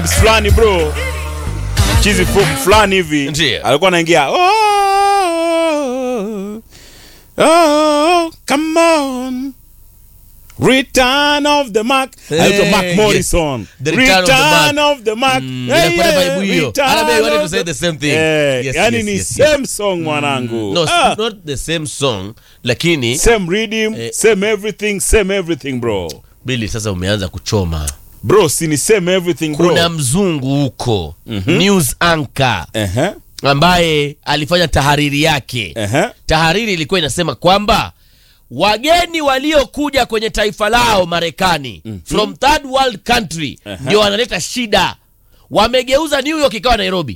Fulani bro. Chizi fulani hivi. Alikuwa anaingia. Oh, come on. Return of the Mac. Alikuwa Mark Morrison. Yes. The Return of the Mac. I wanted to say the same thing. Yani ni same song mwanangu. No, not the same song, lakini same rhythm, same everything bro. Billy, sasa umeanza kuchoma. Bro, si ni same everything bro. Kuna mzungu huko, news anchor, ambaye alifanya tahariri yake. Tahariri ilikuwa inasema kwamba wageni waliokuja kwenye taifa lao Marekani from third world country ndio wanaleta shida. Wamegeuza New York ikawa Nairobi.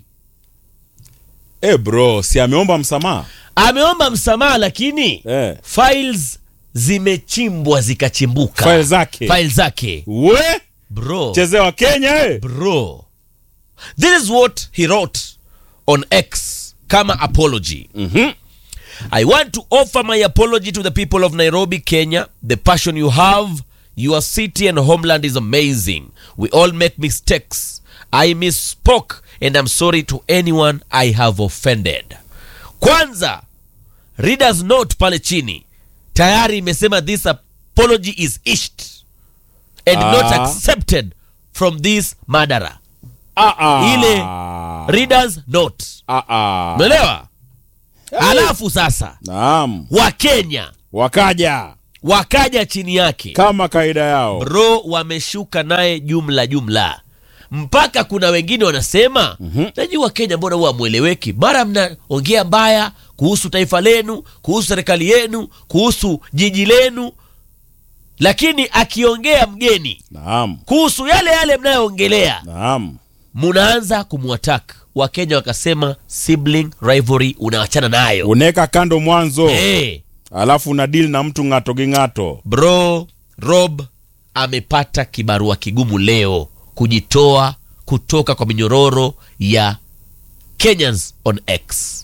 Bro, si ameomba msamaha? Ameomba msamaha, lakini files zimechimbwa zikachimbuka. Files zake. We? Bro. Chezewa Kenya Bro. This is what he wrote on X kama apology. I want to offer my apology to the people of Nairobi, Kenya. The passion you have, your city and homeland is amazing. We all make mistakes. I misspoke and I'm sorry to anyone I have offended. Kwanza, readers note pale chini, tayari imesema this apology is ished and not accepted from this murderer. Ile readers note. Umeelewa? Alafu sasa Wakenya wakaja chini yake kama kaida yao bro, wameshuka naye jumla mpaka kuna wengine wanasema najua Kenya mbona huwa mueleweki, mara mnaongea mbaya kuhusu taifa lenu, kuhusu serikali yenu, kuhusu jiji lenu, lakini akiongea mgeni kuhusu yale mnayoongelea munaanza kumwattack. Wakenya wakasema sibling rivalry unaachana nayo, uneka kando mwanzo alafu una deal na mtu ngato. Bro, Rob amepata kibarua kigumu leo kujitoa kutoka kwa minyororo ya Kenyans on X.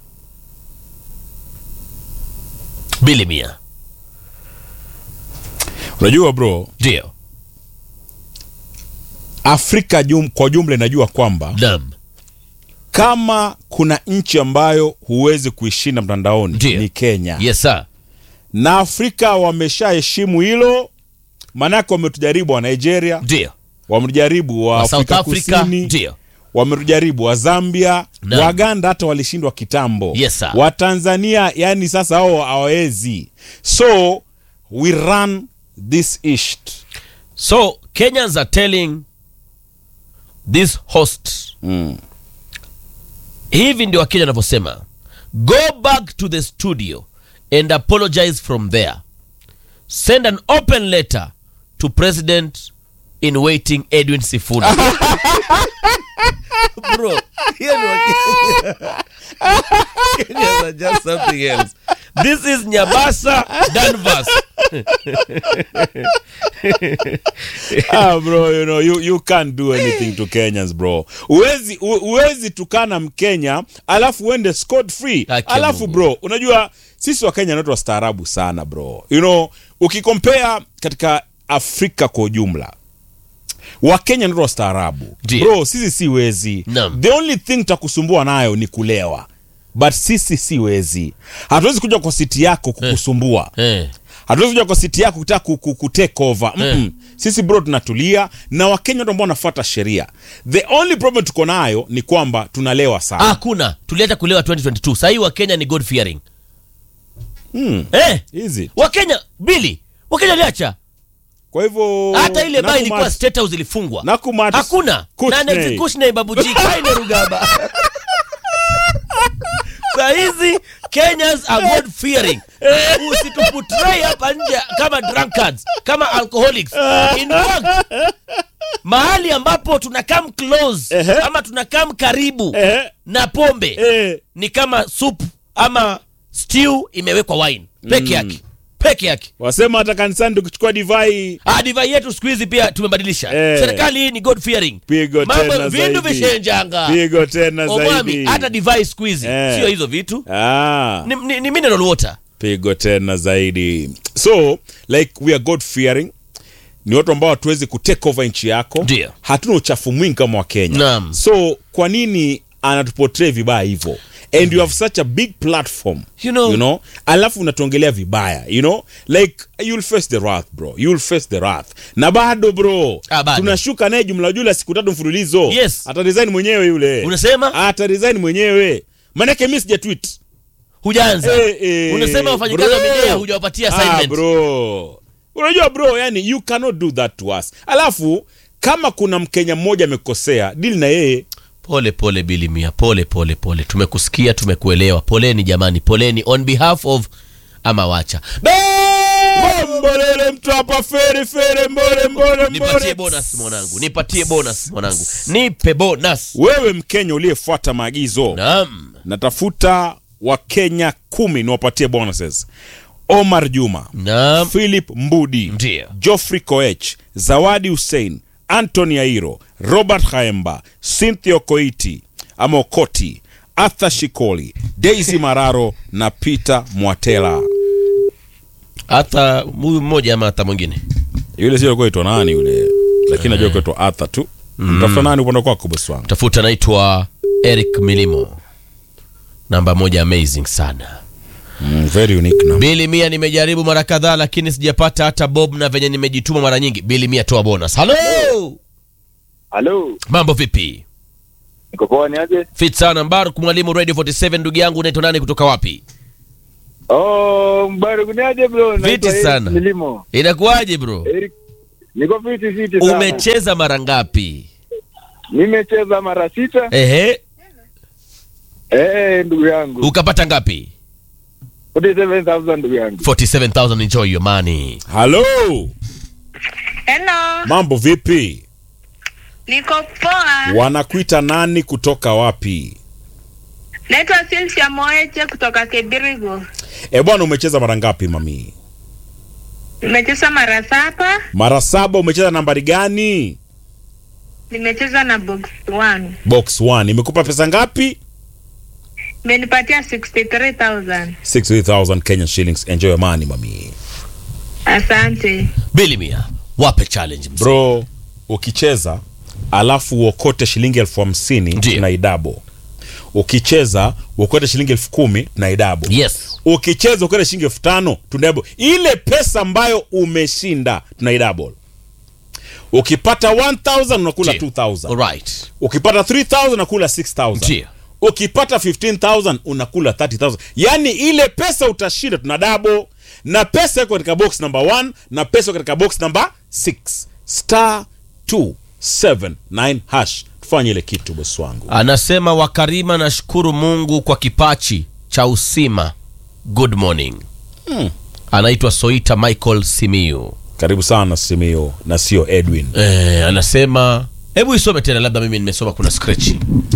Billy Mia, unajua bro, ndio Afrika kwa jumla inajua kwamba kama kuna nchi ambayo huwezi kuishinda mtandaoni ni Kenya. Yes sir. Na Afrika wameshaheshimu hilo, manake wametujaribu wa Nigeria, wametujaribu wa Afrika Kusini, wametujaribu wa Zambia, Waganda hata walishindwa kitambo. Yes sir. Wa Tanzania yani sasa hao hawawezi. So we run this isht. So Kenyans are telling this host hivi ndio Wakenya wanavyosema, go back to the studio and apologize from there. Send an open letter to President in waiting Edwin Sifuna. Bro, Kenyans are just something else. This is Nyabasa Danvers. Bro, you know, you can't do anything to Kenyans, bro. Uwezi tukana Mkenya alafu uende scot free. Alafu bro, unajua sisi wa Kenya ni watu wastaarabu sana bro. You know, ukikompare katika Afrika kwa ujumla, wa Kenya ni watu wastaarabu. Bro, sisi si wezi. The only thing takusumbua nayo ni kulewa. But sisi si wezi. Hatuwezi kuja kwa city yako kukusumbua. Hatuwezi kuja kwa city yako kutaka kutake over. Sisi bro tunatulia, na Wakenya ndio ambao wanafuata sheria. The only problem tuko nayo ni kwamba tunalewa sana. Hakuna, tuliacha kulewa 2022. Sasa hii Wakenya ni God fearing. Easy. Wakenya Billy, Wakenya liacha. Kwa hivyo hata ile bali ilikuwa state house ilifungwa. Hakuna. Na Kushne babuji kaine rugaba. Saizi Kenyans are God fearing. Usituputray hapa nje kama drunkards, kama alcoholics. In fact, mahali ambapo tunakam close ama tunakam karibu na pombe ni kama soup ama stew imewekwa wine peke yake. Wasema hata kanisani tukichukua divai. Divai yetu siku hizi pia tumebadilisha. Serikali hii ni God fearing. Mambo vindu vishenjanga. Pigo tena zaidi. Hata divai siku hizi sio hizo vitu. Ni mineral water. Pigo tena zaidi. So like we are God fearing. ni watu ambao hatuwezi kutake over nchi yako. Ndio. Hatuna uchafu mwingi kama wa Kenya. Naam. So kwa nini anatuportray vibaya hivyo? And you have such a big platform, You know. alafu unatuongelea vibaya, like you'll face the wrath bro, you'll face the wrath. Na bado bro, Bado. tunashuka naye jumla siku 3 mfululizo. Yes. Ata resign mwenyewe yule. Unasema? Ata resign mwenyewe. Manake mimi sija tweet. Hujaanza. Unasema wafanyikazi wa media hujawapatia assignment. Bro. Unajua bro, yani you cannot do that to us. Alafu kama kuna Mkenya mmoja amekosea, deal na yeye. Pole Billy Mia, pole. Tumekusikia, tumekuelewa. Poleni jamani, poleni on behalf of Amawacha. Mbolele mtu hapa fere mbole. Nipatie bonus mwanangu. Nipe bonus. Wewe Mkenya uliyefuata maagizo. Naam. Natafuta Wakenya 10 niwapatie bonuses. Omar Juma. Naam. Philip Mbudi. Ndio. Geoffrey Koech, Zawadi Hussein, Anthony Airo, Robert Khaemba, Cynthia Koiti ama Okoti, Arthur Shikoli, Daisy Mararo na Peter Mwatela. Hata huyu mmoja ama hata mwingine. Yule sio kuitwa nani yule? Lakini najua kuitwa Arthur tu. Mtafuta nani upande kwako boss wangu? Tafuta, naitwa Eric Milimo. Namba 1 amazing sana. Very unique number. Billy Mia nimejaribu mara kadhaa lakini sijapata hata bob, na venye nimejituma mara nyingi. Billy Mia toa bonus. Hello. Mambo vipi? Niko poa, ni aje? Fit sana. Mbaruk Mwalimu Radio 47, ndugu yangu, unaitwa nani kutoka wapi? Mbaruk, ni aje bro? Fiti sana. Milimo. Inakuaje bro? Eric. Niko fiti sana. Umecheza mara ngapi? Nimecheza mara 6. Ehe. Ndugu yangu. Ukapata ngapi? 47,000 ndugu yangu. 47,000, enjoy your money. Hello. Hello. Mambo vipi? Niko poa. Wanakuita nani kutoka wapi? Naitwa Cynthia Moeche kutoka Kibirigo. Bwana, umecheza mara ngapi mami? Nimecheza mara 7. Mara 7. Umecheza nambari gani? Nimecheza na box 1. Box 1. Imekupa pesa ngapi? Imenipatia 63,000. 63,000 Kenyan shillings. Enjoy your money mami. Asante. Billy Mia, wape challenge mzee. Bro, ukicheza alafu uokote shilingi 50,000 tunaidabo. Ukicheza uokote shilingi 10,000 tunaidabo. Yes. Ukicheza uokote shilingi 5,000 tunaidabo. Ile pesa ambayo umeshinda tunaidabo. Ukipata 1,000 unakula 2,000. Alright. Ukipata 3,000 unakula 6,000. Ndio. Ukipata 15,000 unakula 30,000. Yani ile pesa utashinda tunadabo. Na pesa iko katika box number 1 na pesa katika box number 6. *279 hash. Tufanye ile kitu boss wangu. Anasema Wakarima, nashukuru Mungu kwa kipachi cha usima. Good morning. Anaitwa Soita Michael Simiyu. Karibu sana Simiyu na sio Edwin. Anasema hebu isome tena, labda mimi nimesoma kuna scratch.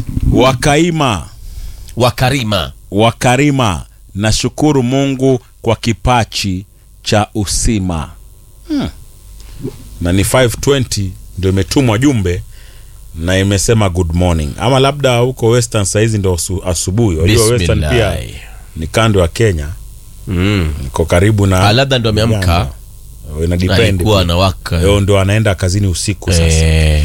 Wakarima, nashukuru Mungu kwa kipachi cha usima. Na ni 5:20 ndio imetumwa jumbe na imesema good morning. Ama labda huko Western saizi ndio asubuhi. Unajua Western pia ni kando ya Kenya. Niko karibu na labda ndio ameamka. Ina depend. Alikuwa anawaka. Ndio anaenda kazini usiku sasa.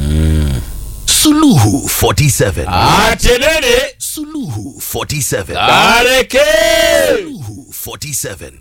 Suluhu 47. Atenene. Suluhu 47. Areke. Suluhu 47.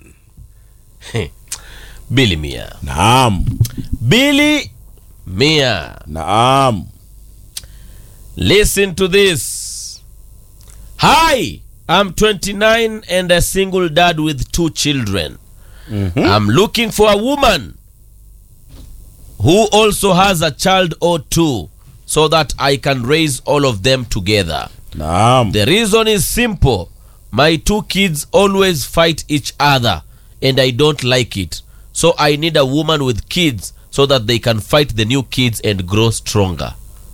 Billy Mia. Naam. Billy Mia. Naam. Listen to this. Hi, I'm 29 and a single dad with 2 children. I'm looking for a woman who also has a child or 2 so that I can raise all of them together. Naam. The reason is simple. My 2 kids always fight each other and I don't like it. So I need a woman with kids so that they can fight the new kids and grow stronger.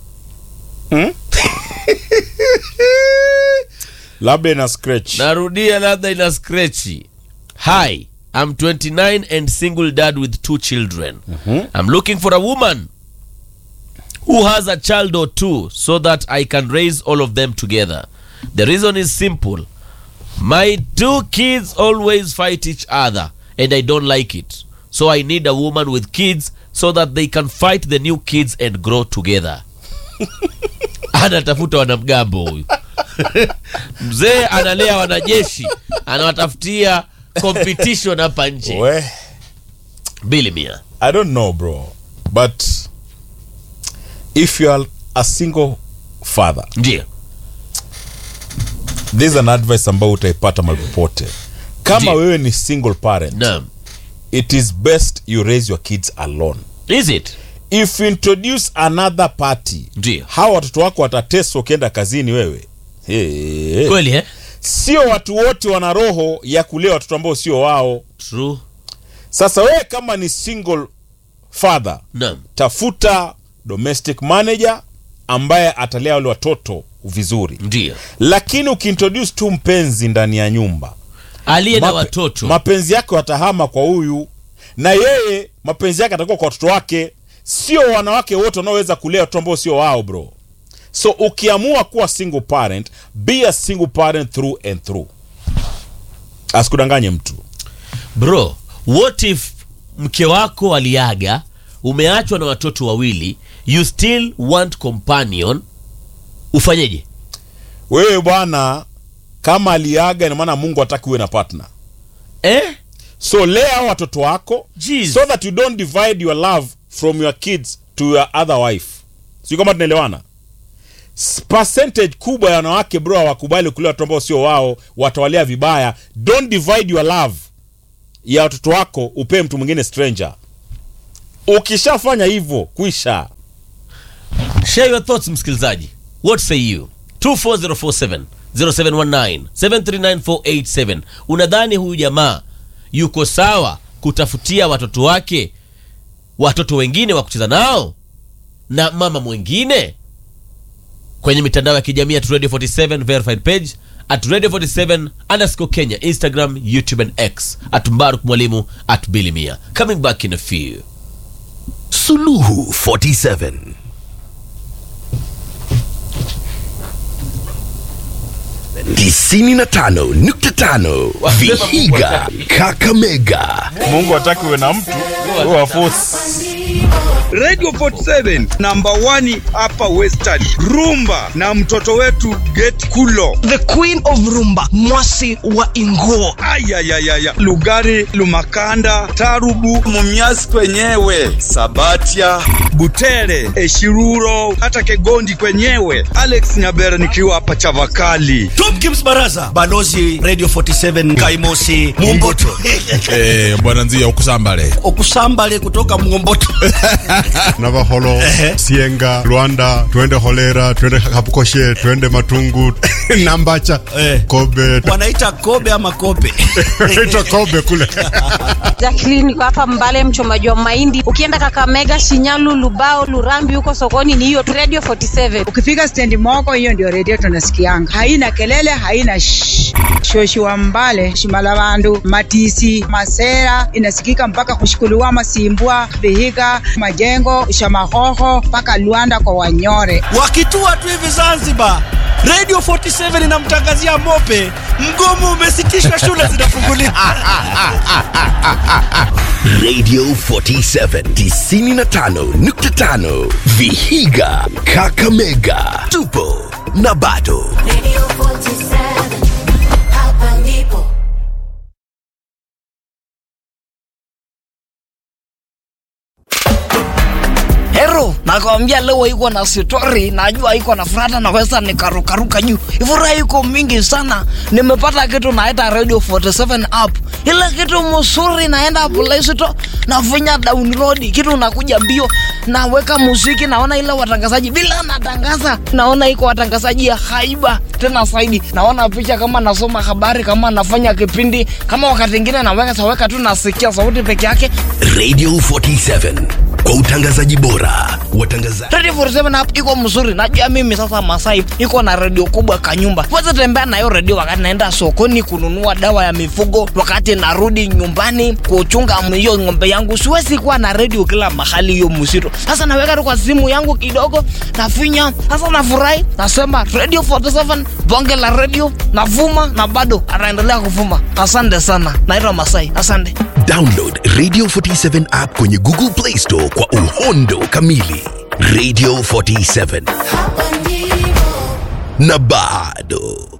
Labda ina scratch. Narudia, labda ina scratchy. Hi, I'm 29 and single dad with 2 children. I'm looking for a woman who has a child or 2 so that I can raise all of them together. The reason is simple. My 2 kids always fight each other and I don't like it. So I need a woman with kids so that they can fight the new kids and grow together. Anatafuta wanamgambo huyu. Mzee analea wanajeshi, anawatafutia competition hapa nje. Billy Mia. I don't know, bro, but if you are a single father, ndio, this is an advice ambayo utaipata popote. Kama wewe ni single parent, it is best you raise your kids alone. Is it? If you introduce another party, hawa watoto wako watateswa ukienda kazini wewe. Kweli Sio watu wote wana roho ya kulea watoto ambao sio wao. True. Sasa wewe kama ni single father, tafuta domestic manager ambaye atalea wale watoto vizuri. Ndio. Lakini ukiintroduce tu mpenzi ndani ya nyumba, aliye na watoto, mapenzi yake watahama kwa huyu, na yeye mapenzi yake atakuwa kwa watoto wake. Sio wanawake wote wanaoweza kulea watoto ambao sio wao, bro. So ukiamua kuwa single parent, be a single parent through and through. Asikudanganye mtu. Bro, what if mke wako aliaga, umeachwa na watoto wawili, you still want companion, ufanyeje? Wewe bwana, kama aliaga ina maana Mungu hataki uwe na partner. So lea watoto wako, so that you don't divide your love from your kids to your other wife. Sio kama tunaelewana? Percentage kubwa ya wanawake, bro, hawakubali kulea watoto ambao sio wao, watawalea vibaya. Don't divide your love ya watoto wako upe mtu mwingine stranger. Ukishafanya hivyo, kuisha. Share your thoughts, msikilizaji. What say you? 24047 0719 739 Unadhani huyu jamaa yuko sawa kutafutia watoto wake watoto wengine wa kucheza nao na mama mwingine? Kwenye mitandao ya kijamii at Radio 47 verified page, at Radio 47_ Kenya, Instagram, YouTube and X, at Mbaruk Mwalimu, at Billy Mia. Coming back in a few. Suluhu 47. Tisini na tano nukta tano Vihiga, Kakamega. Mungu hataki uwe na mtu wa force. Radio 47 number 1 hapa Western. Rumba na mtoto wetu Get Kulo, the queen of rumba, Mwasi wa Ingo. Ayayayaya, Lugari, Lumakanda, Tarubu, Mumias kwenyewe, Sabatia, Butere, Eshiruro, hata Kegondi kwenyewe. Alex Nyabera nikiwa hapa Chavakali. Tom Kims Baraza, balozi Radio 47 Kaimosi Mumboto. Bwana Nzia Okusambale kutoka Mumboto. Navaholo, Sienga, Luanda, twende Holera, twende Kapukoshe, twende Matungu, Nambacha, Kobe. Wanaita Kobe ama Kobe? Wanaita Kobe kule. Jacqueline kwa hapa Mbale, mchomaji wa mahindi. Ukienda Kakamega, Shinyalu, Lubao, Lurambi, huko sokoni ni hiyo Radio 47. Ukifika stendi Moko, hiyo ndio radio tunasikianga. Haina kelele, haina shoshi wa Mbale, Shimalawandu, Matisi, Masera, inasikika mpaka kushikuliwa Masimbwa, Vihiga, Majengo, Shamahoho, mpaka Luanda kwa Wanyore. Wakitua tu hivi Zanzibar, Radio 47 inamtangazia Mope, mgomo umesitishwa, shule zinafunguliwa. Radio 47 95.5 Vihiga, Kakamega. Tupo na bado. Radio 47 hapa ndipo. Hero, nakwambia leo iko na story, najua iko na furata, naweza nikarukaruka juu. Furaha iko mingi sana. Nimepata kitu naita Radio 47 app. Ile kitu mzuri, naenda Play Store, nafanya download, kitu nakuja bio, naweka muziki, naona ile watangazaji bila natangaza, naona iko watangazaji ya haiba tena zaidi. Naona picha kama nasoma habari, kama nafanya kipindi, kama wakati mwingine naweka tu nasikia sauti peke yake. Radio 47 kwa utangazaji bora. Watangazaji Radio 47 app iko mzuri. Najua mimi sasa Masai iko na radio kubwa kanyumba. Weza tembea na hiyo radio wakati naenda sokoni kununua dawa ya mifugo, wakati narudi nyumbani kuchunga hiyo ng'ombe yangu. Siwezi kuwa na radio kila mahali hiyo msito. Sasa naweka tu kwa simu yangu kidogo, nafinya. Sasa nafurahi, nasema Radio 47 bonge la radio, navuma na bado anaendelea kuvuma. Asante sana. Naitwa Masai. Asante. Download Radio 47 app kwenye Google Play Store kwa uhondo kamili. Radio 47 na bado